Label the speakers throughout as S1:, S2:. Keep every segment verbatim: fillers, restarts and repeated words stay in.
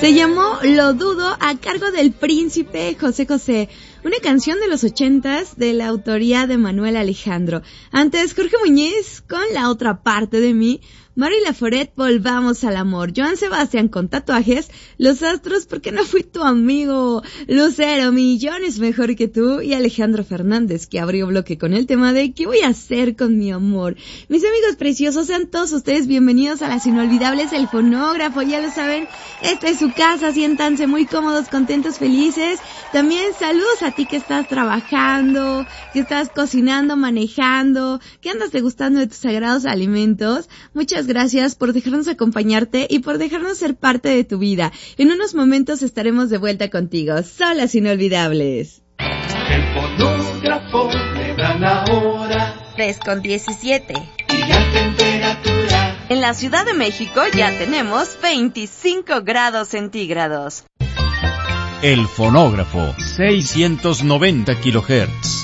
S1: Se llamó Lo Dudo, a cargo del príncipe José José, una canción de los ochentas de la autoría de Manuel Alejandro. Antes, Jorge Muñiz con La Otra Parte de Mí, Mari Laforet, Volvamos al Amor, Joan Sebastián con Tatuajes, Los Astros, ¿por qué no fui tu amigo? Lucero, Millones Mejor que Tú, y Alejandro Fernández, que abrió bloque con el tema de ¿qué voy a hacer con mi amor? Mis amigos preciosos, sean todos ustedes bienvenidos a las inolvidables El Fonógrafo. Ya lo saben, esta es su casa, siéntanse muy cómodos, contentos, felices. También saludos a ti que estás trabajando, que estás cocinando, manejando, que andas degustando de tus sagrados alimentos. Muchas gracias por dejarnos acompañarte y por dejarnos ser parte de tu vida. En unos momentos estaremos de vuelta contigo. Son las inolvidables.
S2: El fonógrafo le da la hora.
S1: tres con diecisiete.
S2: Y la temperatura.
S1: En la Ciudad de México ya tenemos veinticinco grados centígrados.
S3: El fonógrafo, seiscientos noventa kilohertz.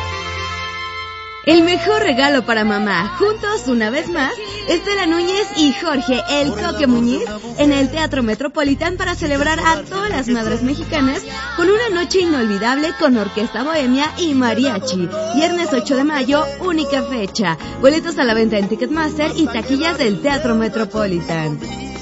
S1: El mejor regalo para mamá. Juntos, una vez más, Estela Núñez y Jorge El Coque Muñiz en el Teatro Metropolitan para celebrar a todas las madres mexicanas con una noche inolvidable con orquesta bohemia y mariachi. Viernes ocho de mayo, única fecha. Boletos a la venta en Ticketmaster y taquillas del Teatro Metropolitan.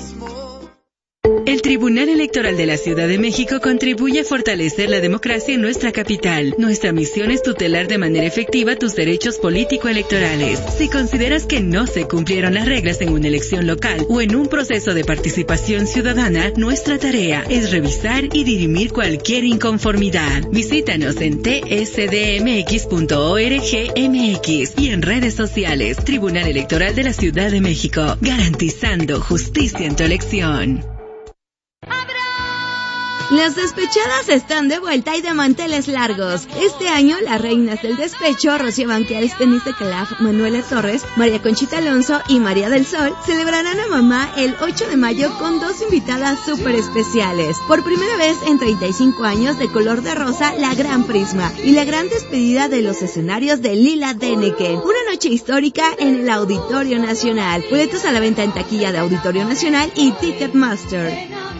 S4: El Tribunal Electoral de la Ciudad de México contribuye a fortalecer la democracia en nuestra capital. Nuestra misión es tutelar de manera efectiva tus derechos político-electorales. Si consideras que no se cumplieron las reglas en una elección local o en un proceso de participación ciudadana, nuestra tarea es revisar y dirimir cualquier inconformidad. Visítanos en t s d m x punto org m x y en redes sociales. Tribunal Electoral de la Ciudad de México, garantizando justicia en tu elección.
S1: Las despechadas están de vuelta y de manteles largos. Este año, las reinas del despecho, Rocío Banquels, Denise de Calaf, Manuela Torres, María Conchita Alonso y María del Sol, celebrarán a mamá el ocho de mayo con dos invitadas súper especiales. Por primera vez en treinta y cinco años, de color de rosa, la Gran Prisma y la gran despedida de los escenarios de Lila Deneken. Una noche histórica en el Auditorio Nacional. Boletos a la venta en taquilla de Auditorio Nacional y Ticketmaster.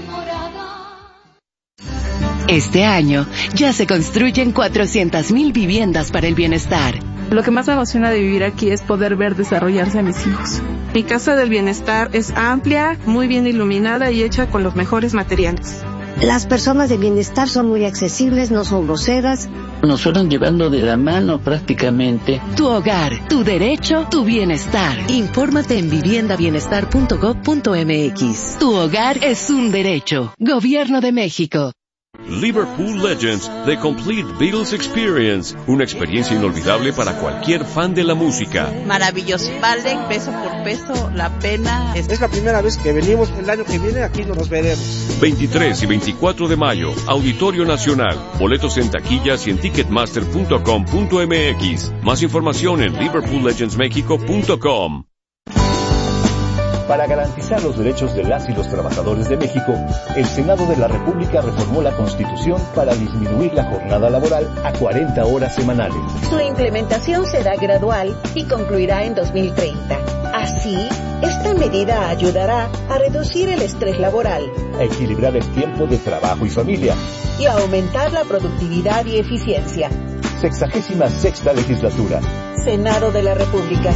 S5: Este año ya se construyen cuatrocientas mil viviendas para el bienestar.
S6: Lo que más me emociona de vivir aquí es poder ver desarrollarse a mis hijos. Mi casa del bienestar es amplia, muy bien iluminada y hecha con los mejores materiales.
S7: Las personas de bienestar son muy accesibles, no son groseras.
S8: Nos fueron llevando de la mano prácticamente.
S5: Tu hogar, tu derecho, tu bienestar. Infórmate en vivienda bienestar punto gob punto m x. Tu hogar es un derecho. Gobierno de México.
S9: Liverpool Legends, The Complete Beatles Experience, una experiencia inolvidable para cualquier fan de la música.
S10: Maravilloso, vale peso por peso la pena.
S11: Es, es la primera vez que venimos, el año que viene aquí nos veremos.
S9: veintitrés y veinticuatro de mayo, Auditorio Nacional, boletos en taquillas y en ticketmaster punto com punto m x. Más información en liverpool legends mexico punto com.
S12: Para garantizar los derechos de las y los trabajadores de México, el Senado de la República reformó la Constitución para disminuir la jornada laboral a cuarenta horas semanales.
S13: Su implementación será gradual y concluirá en dos mil treinta. Así, esta medida ayudará a reducir el estrés laboral,
S12: a equilibrar el tiempo de trabajo y familia
S13: y a aumentar la productividad y eficiencia.
S12: Sexagésima sexta legislatura.
S13: Senado de la República.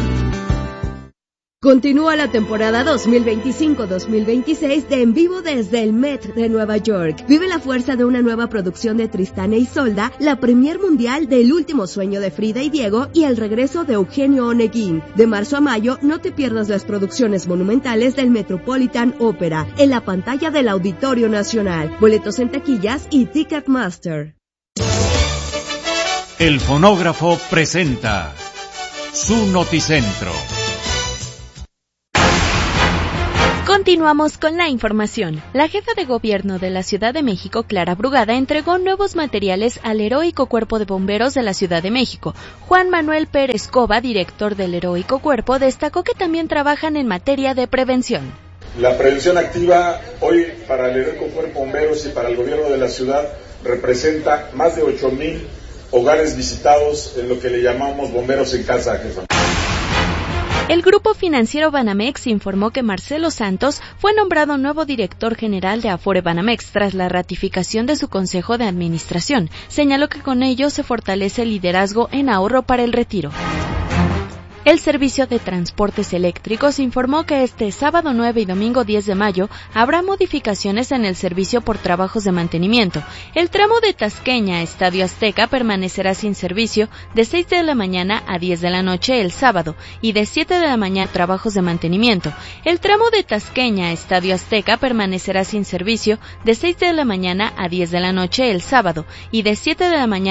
S1: Continúa la temporada dos mil veinticinco dos mil veintiséis de En Vivo desde el Met de Nueva York. Vive la fuerza de una nueva producción de Tristán e Isolda, la premier mundial del Último Sueño de Frida y Diego y el regreso de Eugenio Oneguín. De marzo a mayo, no te pierdas las producciones monumentales del Metropolitan Opera en la pantalla del Auditorio Nacional. Boletos en taquillas y Ticketmaster.
S3: El Fonógrafo presenta su Noticentro.
S14: Continuamos con la información. La jefa de gobierno de la Ciudad de México, Clara Brugada, entregó nuevos materiales al heroico Cuerpo de Bomberos de la Ciudad de México. Juan Manuel Pérez Cova, director del heroico cuerpo, destacó que también trabajan en materia de prevención.
S15: La prevención activa hoy para el heroico Cuerpo de Bomberos y para el gobierno de la ciudad representa más de ocho mil hogares visitados en lo que le llamamos bomberos en casa, jefa.
S14: El grupo financiero Banamex informó que Marcelo Santos fue nombrado nuevo director general de Afore Banamex tras la ratificación de su consejo de administración. Señaló que con ello se fortalece el liderazgo en ahorro para el retiro. El Servicio de Transportes Eléctricos informó que este sábado nueve y domingo diez de mayo habrá modificaciones en el servicio por trabajos de mantenimiento. El tramo de Tasqueña a Estadio Azteca permanecerá sin servicio de seis de la mañana a diez de la noche el sábado y de siete de la mañana trabajos de mantenimiento. El tramo de Tasqueña a Estadio Azteca permanecerá sin servicio de seis de la mañana a diez de la noche el sábado y de siete de la mañana